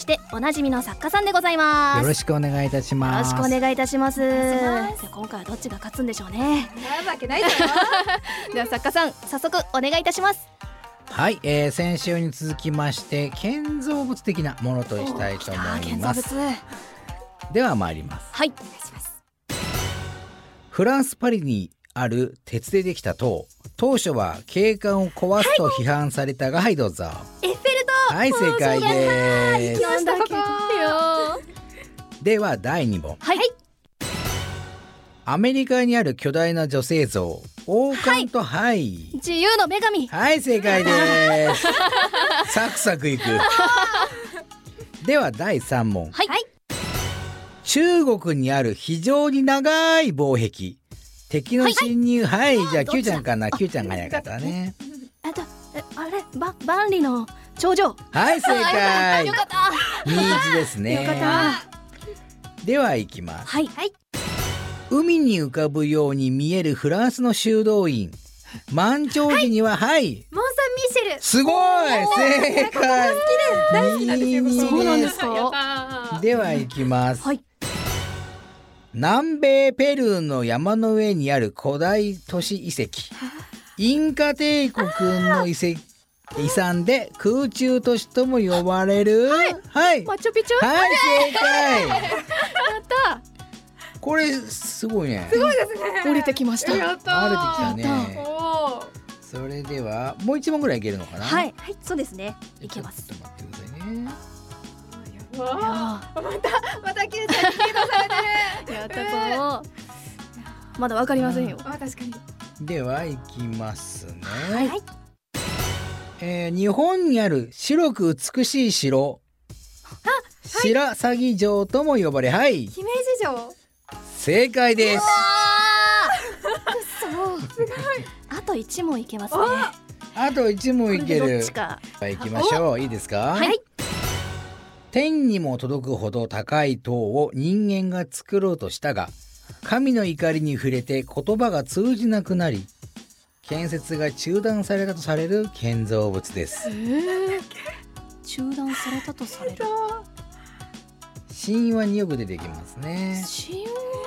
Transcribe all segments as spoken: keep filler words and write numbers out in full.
しておなじみの作家さんでございます。 よろしくお願いいたします。 よろしくお願いいたします。今回はどっちが勝つんでしょうね。 なるわけないだろでは作家さん早速お願いいたします。 はい、えー、先週に続きまして建造物的なものとしたいと思います。では参ります。 はい、 お願いします。 フランスパリにある鉄でできた塔、当初は景観を壊すと批判されたが、はい、はい、どうぞ。 エッフェル塔。 はい、正解です。 なんだけどよ。 ではだいに問。 はい、 アメリカにある巨大な女性像、王冠と、はい、はい、 自由の女神。 はい、正解ですサクサクいくではだいさん問。 はい、 中国にある非常に長い防壁、敵の侵入、はい、はい、じゃあ Q ちゃんかな。 Q ちゃんが早かったね。 あとあれば万里の長城。 はい、正解。 よかったにいちですね。 よかったでは行きます。 はい、はい、 海に浮かぶように見えるフランスの修道院、満潮時には、はい、はい、 モン・サン・ミシェル。 すごい、正解。 大好きなんですよ。 そうなんですか。 では行きます。 はい、 南米ペルーの山の上にある古代都市遺跡、インカ帝国の遺跡遺産で空中都市とも呼ばれる、はい、はい、 マチュピチュ。 はい、正解。 やったこれすごいね。 すごいですね。 降りてきました。 やった降りてきたね。 おそれではもう一問ぐらいいけるのかな。 はい、はい、そうですね。いけます。 ちょっと待ってくださいね。 わあ、またまた Q ちゃんにリードされてる。 やったぞ。まだわかりませんよ。 あ、確かに。 では行きますね。 はい、 えー、日本にある白く美しい城、白鷺城とも呼ばれ、はい、 姫路城。 正解です。 そう。すごい。あと一問いけますね。 あと一問いける。 どっちか。 行きましょう。いいですか。 はい。 天にも届くほど高い塔を人間が作ろうとしたが、神の怒りに触れて言葉が通じなくなり、建設が中断されたとされる建造物です。 えー、中断されたとされる。 神話によく出てきますね。 神話。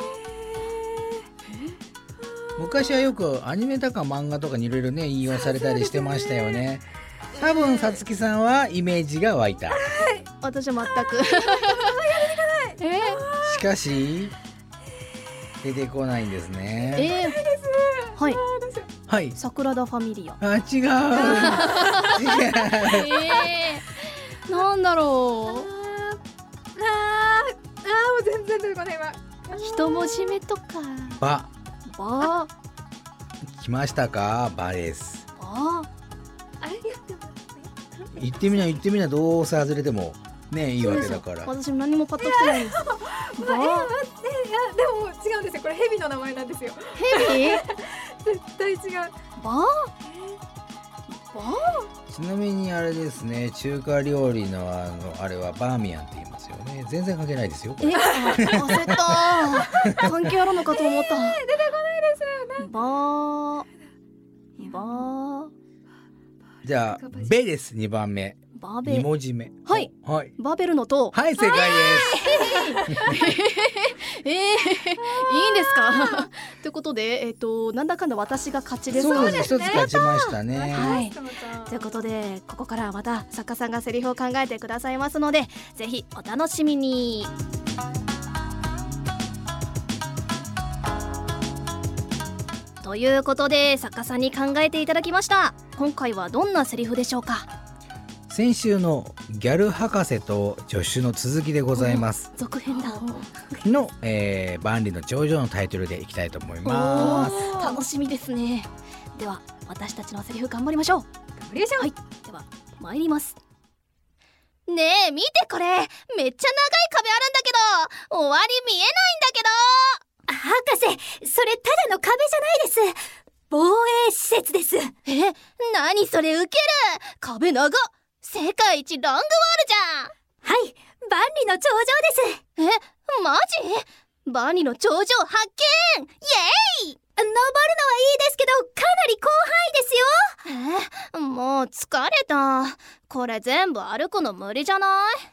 昔はよくアニメとか漫画とかにいろいろね引用されたりしてましたよね。多分さつきさんはイメージが湧いた。 私は全くえー、 しかし出てこないんですね。 えー、はいはい、 サグラダ・ファミリア。 あ、違う違う、 えー、なんだろう。 あーあー、もう全然出てこないわ。 一文字目とか。 ばば来ましたか。ばです。 ばあれやっても言ってみな言ってみな、どうせ外れてもねいいわけだから。 私も何もパッときてないんです。ば待って、いやでも違うんですよ。これヘビの名前なんですよ。 ヘビ絶対違う。 ばばちなみにあれですね、中華料理のあのあれはバーミヤンって言いますよね。全然関係ないですよこれ。 え、焦った関係あるのかと思った、えー、 出てこないですよね。 ばーばーじゃあベです。にばんめ、 バーベに文字目。 はい、 はい、 バーベルの塔。 はい、正解です。 えー、いいんですかということで、えーと、なんだかんだ私が勝ちです。 そうですね、一つ勝ちましたね。 はい、ということでここからはまた作家さんがセリフを考えてくださいますので、ぜひお楽しみに。ということで作家さんに考えていただきました。今回はどんなセリフでしょうか。 先週のギャル博士と助手の続きでございます。 続編だの、えー、万里の長城のタイトルでいきたいと思います。 楽しみですね。では私たちのセリフ頑張りましょう。 頑張りましょう。 はい、では参ります。ねえ見て、これめっちゃ長い壁あるんだけど終わり見えないんだけど。 博士、それただの壁じゃないです。防衛施設です。 え、何それウケる。壁長っ。世界一ロングウォールじゃん。 はい、万里の長城です。 え、マジ？万里の頂上発見。イエーイ。 登るのはいいですけど、かなり広範囲ですよ。 え、もう疲れた。これ全部歩くの無理じゃない？